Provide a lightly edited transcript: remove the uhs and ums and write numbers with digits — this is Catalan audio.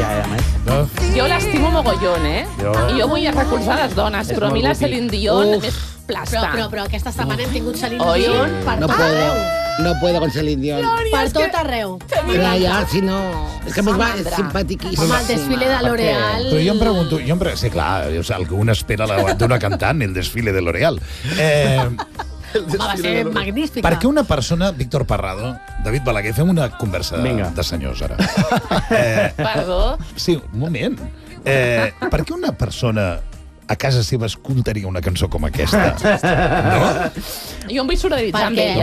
a més. No? Jo l'estimo mogollon, I jo vull recolzar les dones, però a mi la Celine Dion és plasta. Però aquesta setmana hem tingut Celine Dion per tot arreu. No puedo con Celine Dion. Per tot arreu. Però ja, si no... És que més va, és simpaticíssim. Amb el desfile de L'Oreal. Però jo em pregunto... Sí, clar, el que un espera d'una cantant, el desfile de L'Oreal. Va ser magnífica. Per què una persona, Víctor Parrado, David Balaguer, fem una conversa de senyors, ara. Perdó? Sí, un moment. Per què una persona a casa seva escoltaria una cançó com aquesta? No? Jo em vull solidaritzar amb ella.